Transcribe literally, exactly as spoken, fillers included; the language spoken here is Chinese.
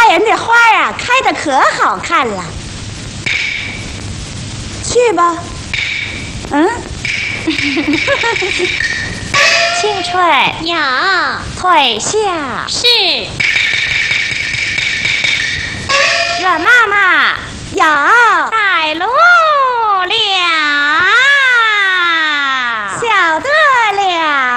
人的花啊，开得可好看了。去吧。嗯。 青春呀， 退下。 是。 阮妈妈。